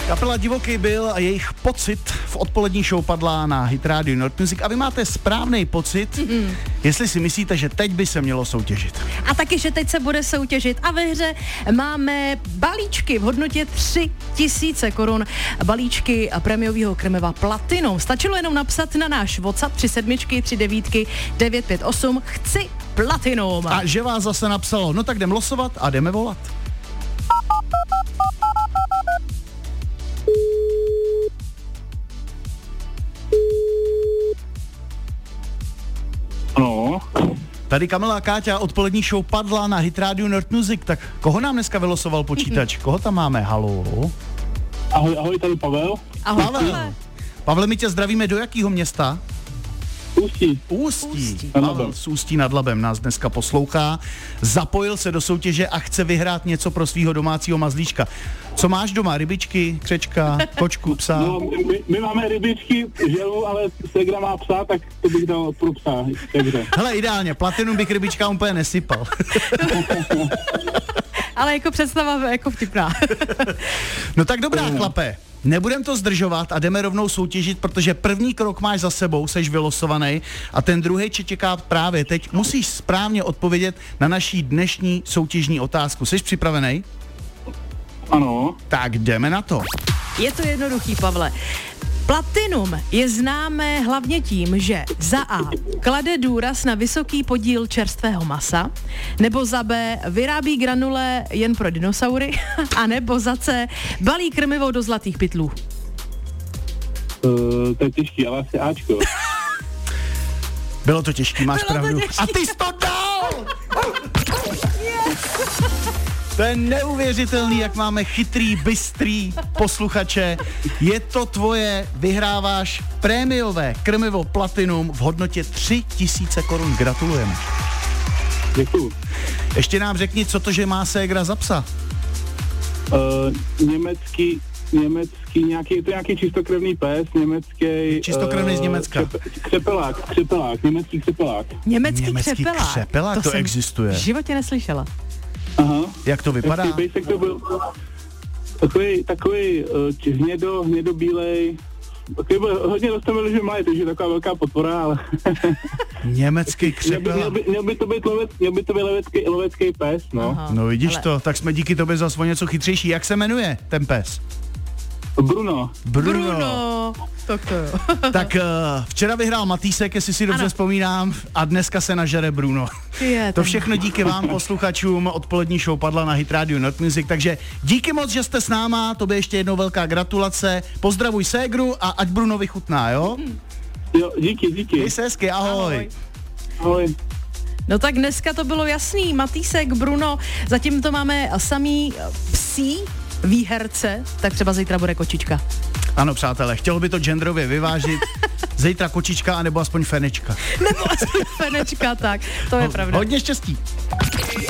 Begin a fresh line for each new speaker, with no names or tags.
Kapela Divoký byl a jejich Pocit v odpolední show padla na Hit Radio North Music a vy máte správný pocit, jestli si myslíte, že teď by se mělo soutěžit.
A taky, že teď se bude soutěžit a ve hře máme balíčky v hodnotě 3000 korun, balíčky prémiového krmiva Platinum. Stačilo jenom napsat na náš WhatsApp 3739 958 chci Platinum.
A že vás zase napsalo, no tak jdem losovat a jdeme volat.
No.
Tady Kamila a Káťa, odpolední show padla na Hit Radio North Music, tak koho nám dneska vylosoval počítač? Koho tam máme? Haló?
Ahoj, tady Pavel.
Ahoj,
Pavel. Pavle, my tě zdravíme do jakého města? Ústí. Pavel z Ústí nad Labem nás dneska poslouchá, zapojil se do soutěže a chce vyhrát něco pro svého domácího mazlíčka. Co máš doma? Rybičky, křečka, kočku, psa?
No, my máme rybičky, želu, ale segra má psa, tak to bych dal pro psa.
Hele, ideálně, Platinum bych rybička úplně nesypal.
Ale jako představa jako vtipná.
No tak dobrá, chlape. Nebudem to zdržovat a jdeme rovnou soutěžit, protože první krok máš za sebou, seš vylosovaný a ten druhý tě čeká právě teď. Musíš správně odpovědět na naší dnešní soutěžní otázku. Seš připravený?
Ano.
Tak jdeme na to.
Je to jednoduchý, Pavle. Platinum je známé hlavně tím, že za A klade důraz na vysoký podíl čerstvého masa, nebo za B vyrábí granule jen pro dinosaury, a nebo za C balí krmivo do zlatých pytlů.
To je těžký, ale asi Ačko.
Bylo to těžký, máš
Bylo to
pravdu.
těžký.
A ty jsi to dal! To je neuvěřitelný, jak máme chytrý, bystrý posluchače. Je to tvoje, vyhráváš prémiové krmivo Platinum v hodnotě 3000 korun. Gratulujeme.
Děkuju.
Ještě nám řekni, co to, že má ségra za psa.
Německý nějaký, je to nějaký čistokrevný pes, německý...
Čistokrevný z Německa.
Křepelák, německý křepelák.
Německý
křepelák?
křepelák?
To existuje.
V životě neslyšela.
Aha.
Jak to vypadá?
Bejsek to byl takový hnědobílej, takový byl hodně roztomilý, že malý, takže taková velká potvora, ale...
Německý křepelák.
Měl by to být lovecký pes, no.
Aha.
No vidíš
Ale-
to, tak jsme díky tobě zase o něco chytřejší. Jak se jmenuje ten pes?
Bruno.
Bruno. Tak to jo.
Tak včera vyhrál Matýsek, jestli si dobře
Ano.
vzpomínám, a dneska se nažere Bruno. To všechno díky vám, posluchačům. Odpolední show padla na Hit Radio North Music, takže díky moc, že jste s náma, tobě ještě jednou velká gratulace. Pozdravuj ségru a ať Bruno vychutná, jo?
Jo, díky.
Měj se hezky, ahoj.
Ahoj.
No tak dneska to bylo jasný, Matýsek, Bruno, zatím to máme samý psí výherce, tak třeba zítra bude kočička.
Ano, přátelé, chtělo by to genderově vyvážit. Zítra kočička, anebo aspoň fenečka.
Nebo aspoň fenečka, tak, to je pravda.
Hodně štěstí.